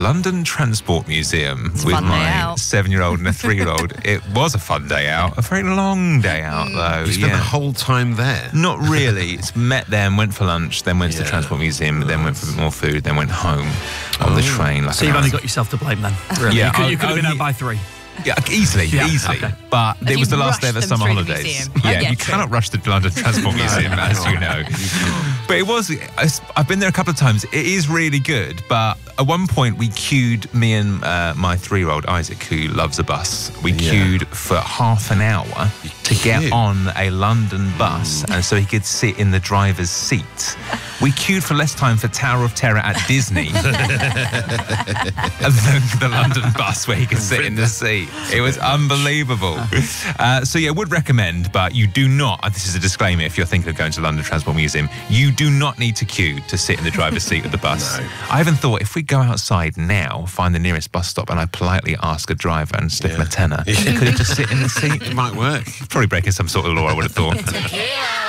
London Transport Museum with my 7-year-old and a 3-year-old. It was a fun day out. A very long day out, though. You spent the whole time there? Not really. It's met them, went for lunch, then went to the Transport Museum, then went for a bit more food, then went home on the train. So you've only got yourself to blame then? Really? Yeah, you could have been out by 3. Yeah, easily. Okay. But it was the last day of the summer holidays. Yeah, you cannot rush the London Transport Museum, as you know. But it was, I've been there a couple of times. It is really good. But at one point, we queued, me and my 3-year-old Isaac, who loves a bus, we queued for half an hour to get on a London bus, and so he could sit in the driver's seat. We queued for less time for Tower of Terror at Disney than the London bus where he could sit in the seat. It was unbelievable. So yeah, would recommend, but you do not, this is a disclaimer if you're thinking of going to London Transport Museum, you do not need to queue to sit in the driver's seat of the bus. No. I even thought if we go outside now, find the nearest bus stop, and I politely ask a driver and slip him a tenner, could he just sit in the seat? It might work. Probably breaking some sort of law, I would have thought.